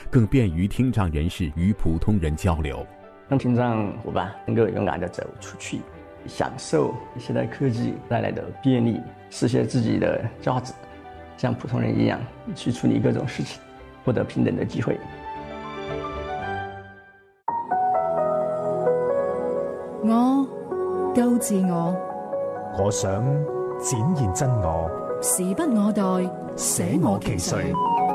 更便于听障人士与普通人交流。 让听障伙伴能够勇敢地走出去，享受现代科技带来的便利，实现自己的价值，像普通人一样去处理各种事情，获得平等的机会。 我夠自我， 我想展現真我， 時不我待，捨我其誰。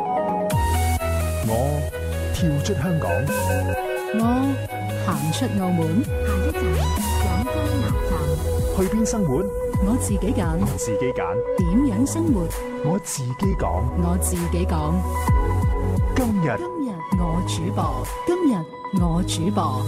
我跳出香港， 我行出澳門， 下一站廣州南站。 去邊生活？ 我自己揀， 自己揀。 點樣生活？ 我自己講， 我自己講。 今日我主播，今日我主播。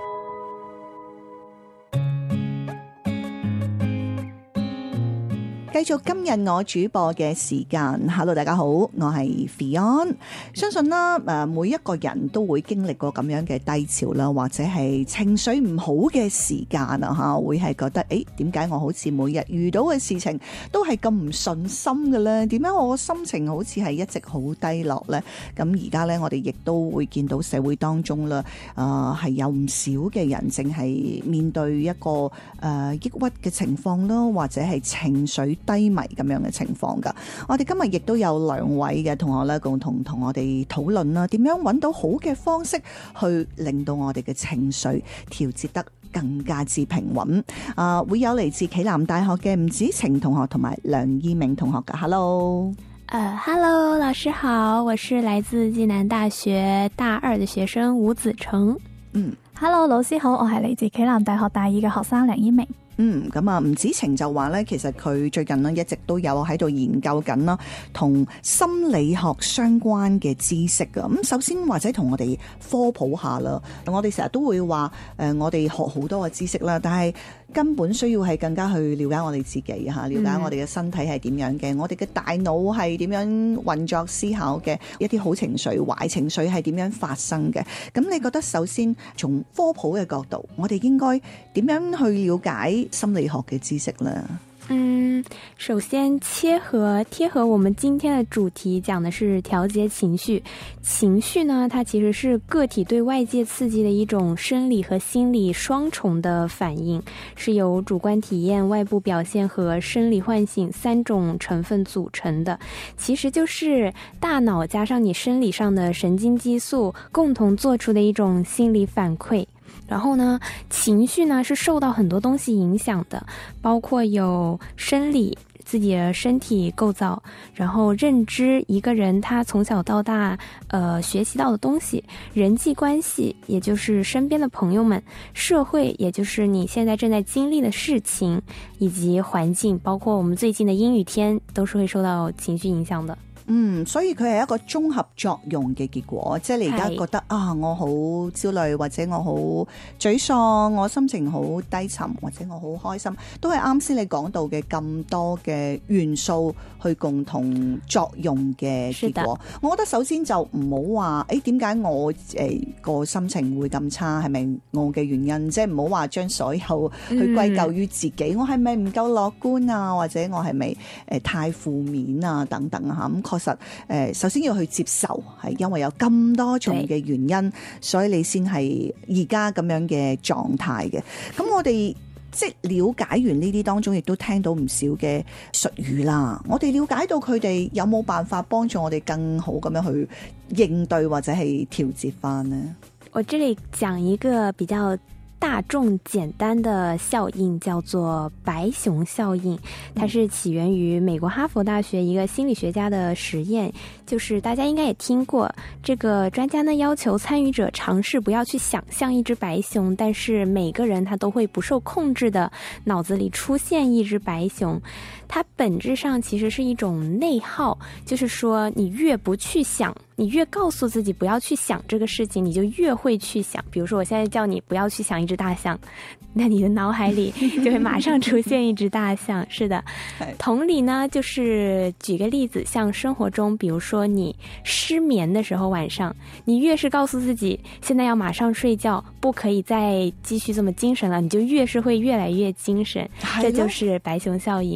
繼續今日我主播嘅時間 ，Hello 大家好，我係 Fion。相信啦，每一個人都會經歷過咁樣嘅低潮啦，或者係情緒唔好嘅時間啊嚇，會係覺得點解我好似每日遇到嘅事情都係咁唔順心嘅咧？點解我心情好似係一直好低落咧？咁而家咧，我哋亦都會見到社會當中啦，係有唔少嘅人淨係面對一個抑鬱嘅情況啦，或者係情緒低迷咁樣嘅情況㗎。我哋今日亦都有兩位嘅同學咧，共同同我哋討論啦，點樣揾到好嘅方式去令到我哋嘅情緒調節得更加之平穩。會有嚟自暨南大學嘅吳子晴同學同埋梁依明同學㗎。Hello， 老師好，我是來自暨南大學大二嘅學生吳子成。 Hello， 老師好，我係嚟自暨南大學大二嘅學生梁依明。 咁啊，吳子晴就話咧，其實佢最近咧一直都有喺度研究緊啦，同心理學相關嘅知識噶。咁首先或者同我哋科普下啦，我哋成日都會話我哋學好多嘅知識啦，但係根本需要係更加去了解我哋自己嚇，了解我哋嘅身體係點樣嘅，我哋嘅大腦係點樣運作思考嘅，一啲好情緒、壞情緒係點樣發生嘅。咁你覺得首先從科普嘅角度，我哋應該點樣去了解心理學嘅知識呢？ 首先貼合我們今天的主題，講的是調節情緒。情緒呢，它其實是個體對外界刺激的一種生理和心理雙重的反應，是由主觀體驗、外部表現和生理喚醒三種成分組成的。其實就是大腦加上你生理上的神經激素共同做出的一種心理反饋。然後呢，情緒呢是受到很多東西影響的，包括有生理，自己的身體構造，然後認知一個人他從小到大學習到的東西，人際關係，也就是身邊的朋友們，社會，也就是你現在正在經歷的事情，以及環境，包括我們最近的陰雨天，都是會受到情緒影響的。 所以佢係一個綜合作用嘅結果，即係你而家覺得我好焦慮，或者我好沮喪，我心情好低沉，或者我好開心，都係啱先你講到嘅咁多嘅元素去共同作用嘅結果。我覺得首先就唔好話點解我個心情會咁差，係咪我嘅原因？即係唔好話將所有去歸咎於自己，我係咪唔夠樂觀啊，或者我係咪太負面啊等等啊。確實首先要去接受，係因為有咁多重嘅原因，所以你先係而家咁樣嘅狀態嘅。咁我哋即係了解完呢啲當中，亦都聽到唔少嘅術語啦。我哋了解到佢哋有冇辦法幫助我哋更好咁樣去應對或者係調節翻呢？ 我這裡講一個比較大眾簡單的效應，叫做白熊效應。它是起源於美國哈佛大學一個心理學家的實驗，就是大家應該也聽過，這個專家呢要求參與者嘗試不要去想象一隻白熊，但是每個人他都會不受控制的腦子裡出現一隻白熊。它本質上其實是一種內耗，就是說你越不去想，你越告訴自己不要去想這個事情，你就越會去想。比如說我現在叫你不要去想一隻大象，那你的腦海裡就會馬上出現一隻大象。是的，同理呢，就是舉個例子，像生活中，比如說你失眠的時候，晚上你越是告訴自己現在要馬上睡覺，不可以再繼續這麼精神了，你就越是會越來越精神。這就是白熊效應。包括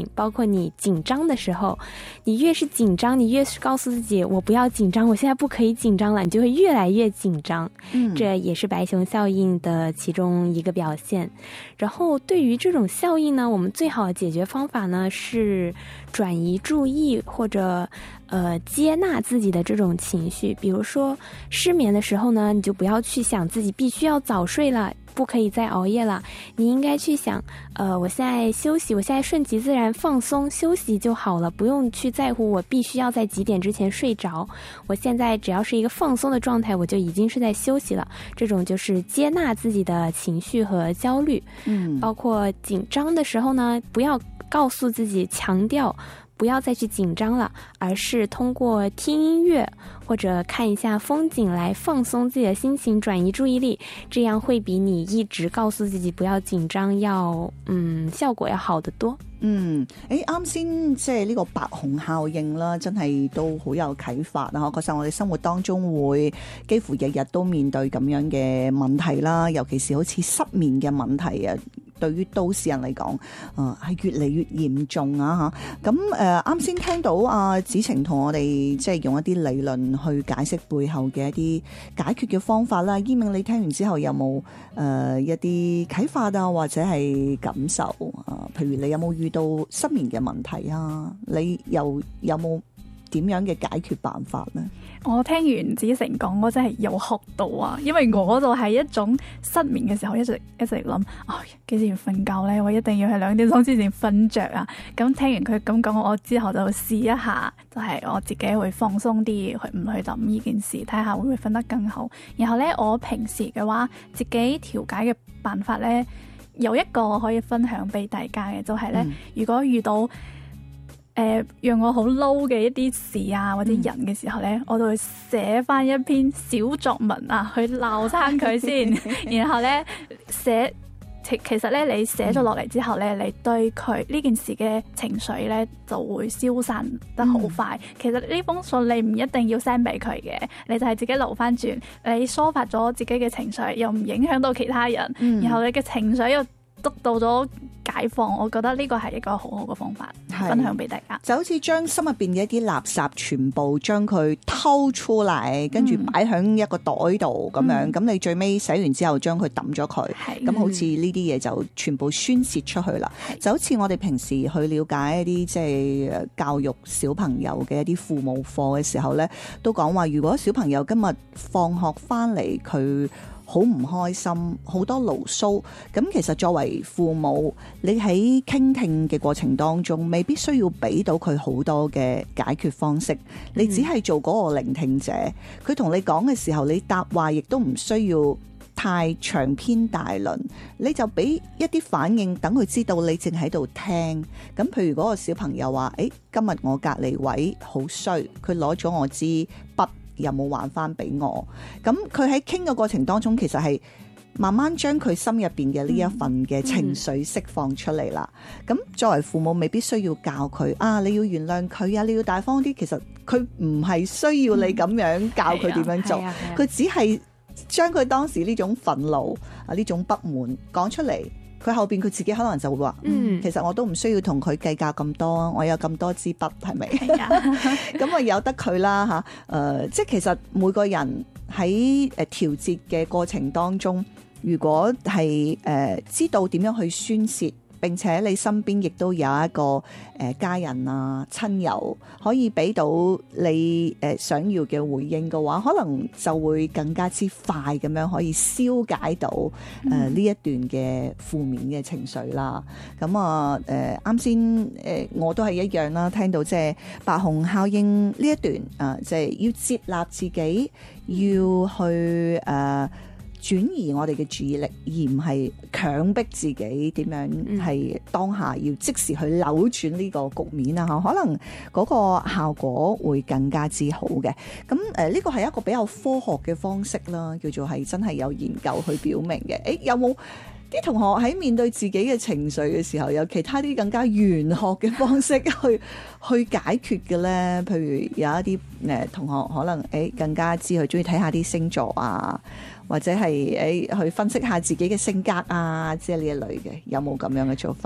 你紧张的时候，你越是紧张，你越是告诉自己我不要紧张，我现在不可以紧张了，你就会越来越紧张。这也是白熊效应的其中一个表现。然后对于这种效应呢，我们最好的解决方法呢是转移注意，或者接纳自己的这种情绪。比如说失眠的时候呢，你就不要去想自己必须要早睡了，不可以再熬夜了，你应该去想我现在休息，我现在顺其自然放松休息就好了，不用去在乎我必须要在几点之前睡着，我现在只要是一个放松的状态，我就已经是在休息了。这种就是接纳自己的情绪和焦虑。包括紧张的时候呢，不要告诉自己强调不要再去紧张了，而是通过听音乐或者看一下风景来放松自己的心情，转移注意力，这样会比你一直告訴自己不要緊張要效果要好得多。 啱先即係呢個白熊效應啦，真係都好有啟發啊！確實我哋生活當中會幾乎日日都面對咁樣嘅問題啦，尤其是好似失眠嘅問題啊，對於都市人嚟講，係越嚟越嚴重啊嚇！咁啱先聽到阿子晴同我哋即係用一啲理論去解釋背後嘅一啲解決嘅方法啦。依銘你聽完之後有冇一啲啟發啊，或者係感受啊？譬如你有冇遇到失眠嘅問題啊？你又有冇點樣嘅解決辦法呢？ 我聽完子晴講，我真係有學到啊！因為我就係一種失眠嘅時候一直諗，幾時瞓覺呢？我一定要係2點鐘之前瞓着啊！咁聽完佢咁講，我之後就試一下，就係我自己會放鬆啲，唔去諗呢件事，睇下會唔會瞓得更好。然後呢，我平時嘅話，自己調解嘅辦法呢，有一個我可以分享俾大家嘅，就係呢，如果遇到讓我好嬲嘅一啲事啊或者人嘅時候呢，我就會寫翻一篇小作文啊，去鬧返佢先。然後呢，其實呢，你寫咗落嚟之後呢，你對佢呢件事嘅情緒呢就會消散得好快。其實呢封信你唔一定要 send 俾佢嘅，你就係自己留翻轉，你抒發咗自己嘅情緒，又唔影響到其他人，然後你嘅情緒又得到咗解放，我覺得呢個係一個好好嘅方法，分享俾大家。 就好似將心入邊嘅一啲垃圾全部將佢偷出嚟，跟住擺喺一個袋度咁樣，咁你最尾寫完之後將佢抌咗佢，咁好似呢啲嘢就全部宣泄出去啦。就好似我哋平時去了解一啲即係教育小朋友嘅一啲父母課嘅時候呢，都講話如果小朋友今日放學翻嚟佢好唔開心，好多牢騷，咁其實作為父母，你喺傾聽嘅過程當中，未必需要俾到佢好多嘅解決方式，你只係做嗰個聆聽者。佢同你講嘅時候，你答話亦都唔需要太長篇大論，你就俾一啲反應，等佢知道你正喺度聽。咁譬如嗰個小朋友話：今日我隔離位好衰，佢攞咗我支筆，有冇還翻俾我？咁佢喺傾嘅過程當中，其實係慢慢將佢心入邊嘅呢一份嘅情緒釋放出嚟啦。咁作為父母，未必需要教佢你要原諒佢啊，你要大方啲。其實佢唔係需要你咁樣教佢點樣做，佢只係將佢當時呢種憤怒呢種不滿講出嚟。佢後邊佢自己可能就會話，其實我都唔需要同佢計較咁多，我有咁多支筆，係咪？咁我由得佢啦嚇。即係其實每個人喺調節嘅過程當中，如果係知道點樣去宣泄，並且你身邊亦都有一個家人啊親友可以俾到你想要嘅回應嘅話，可能就會更加之快咁樣可以消解到呢一段嘅負面嘅情緒啦。咁啱先我都係一樣啦，聽到即係白熊效應呢一段即係要接納自己，要去轉移我哋嘅注意力，而唔係強迫自己點樣係當下要即時去扭轉呢個局面啊！可能嗰個效果會更加之好嘅。咁呢個係一個比較科學嘅方式啦，叫做係真係有研究去表明嘅。有冇啲同學喺面對自己嘅情緒嘅時候，有其他啲更加玄學嘅方式去解決嘅咧？譬如有一啲同學可能更加之佢中意睇下啲星座啊，或者係去分析下自己嘅性格啊，即係呢一類嘅，有冇咁樣嘅做法咧？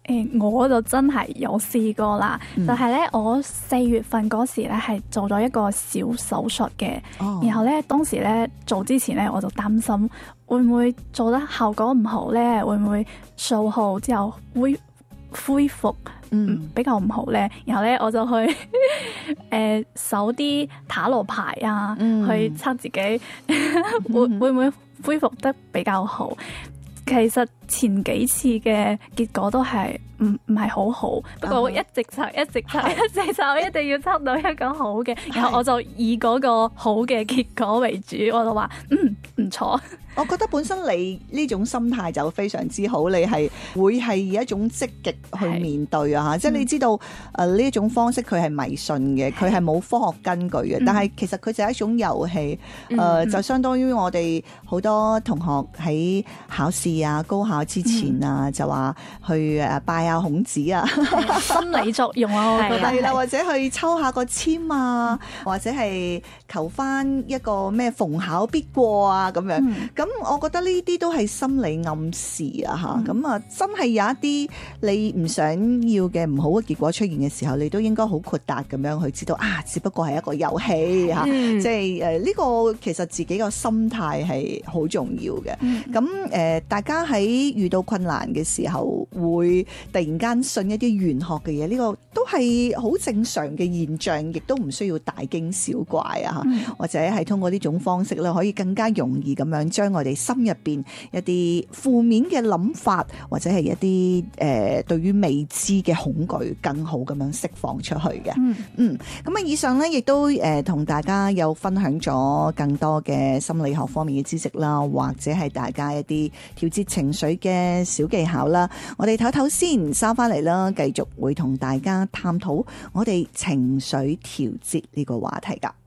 我就真係有試過啦，就係咧我4月份嗰時咧係做咗一個小手術嘅，然後咧當時咧做之前咧我就擔心會唔會做得效果唔好咧，會唔會術後之後會恢復比較唔好咧，然後咧我就去搜啲塔羅牌啊，去測自己會唔會恢復得比較好。其實前幾次嘅結果都係唔係好好，不過我一直測，一定要測到一個好嘅，然後我就以嗰個好嘅結果為主，我就話唔錯。 我覺得本身你呢種心態就非常之好，你係會係以一種積極去面對啊，即係你知道呢一種方式佢係迷信嘅，佢係冇科學根據嘅，但係其實佢就係一種遊戲，就相當於我哋好多同學喺考試啊、高考之前啊，就話去拜下孔子啊， 心理作用啊，我覺得係啦，或者去抽下個籤啊，或者係求翻一個咩逢考必過啊咁樣。咁我覺得呢啲都係心理暗示啊嚇，咁真係有一啲你唔想要嘅唔好嘅結果出現嘅時候，你都應該好豁達咁樣去知道啊，只不過係一個遊戲嚇，即係呢個其實自己個心態係好重要嘅。咁大家喺遇到困難嘅時候，會突然間信一啲玄學嘅嘢，呢個都係好正常嘅現象，亦都唔需要大驚小怪啊，或者係通過呢種方式咧，可以更加容易咁樣將我哋心入邊一啲負面嘅諗法，或者係一啲對於未知嘅恐懼，更好咁樣釋放出去嘅。咁啊，以上咧亦都同大家有分享咗更多嘅心理學方面嘅知識啦，或者係大家一啲調節情緒嘅小技巧啦。我哋唞唞先，收翻嚟啦，繼續會同大家探討我哋情緒調節呢個話題噶。